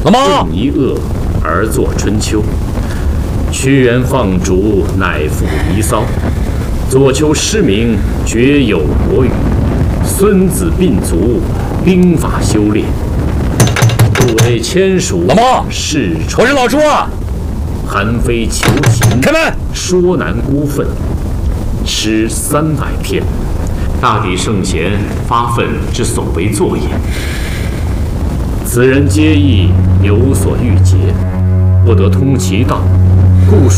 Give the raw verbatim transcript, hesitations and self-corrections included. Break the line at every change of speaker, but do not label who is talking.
老妈，
共一恶而作春秋。屈原放逐，乃赋离骚；左丘失明，厥有国语；孙子并足，兵法修炼。故为千属，
老妈，
世
我是老朱啊！
韩非求情，
开门！
说难孤愤，诗三百篇，大抵圣贤发愤之所为作也。此人皆亦有所欲结，不得通其道，故